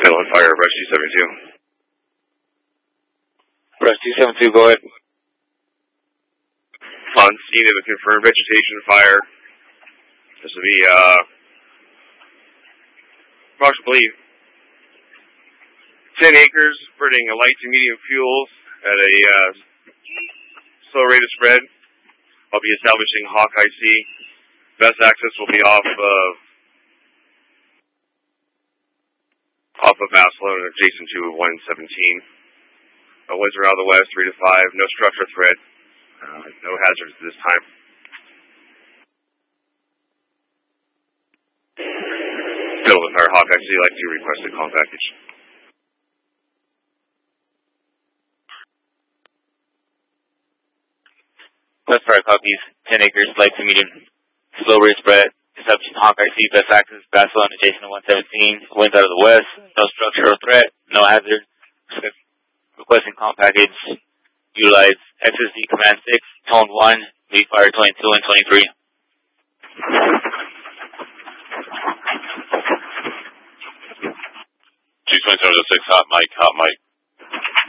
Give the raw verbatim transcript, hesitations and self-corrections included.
Middle and fire, Rush two seventy-two. Rush two seventy-two, go ahead. On scene of a confirmed vegetation fire. This will be uh, approximately ten acres, spreading a light to medium fuels at a uh, slow rate of spread. I'll be establishing Hawkeye C. Best access will be off of off of Maslow and adjacent to one seventeen. Uh, winds around the west, three to five. No structure threat. Uh, no hazards this time. Middle of the fire, Hawkeye C. Like to request a call package. West fire copies. ten acres, light to medium, slow rate spread. Establishing Hawkeye C. Best access, Basel and adjacent to one seventeen. Winds out of the west. No structural threat. No hazard. Requesting call package. Utilize X S D Command six, Tone one, lead fire twenty-two and twenty-three. G twenty-seven oh six, hot mic, hot mic.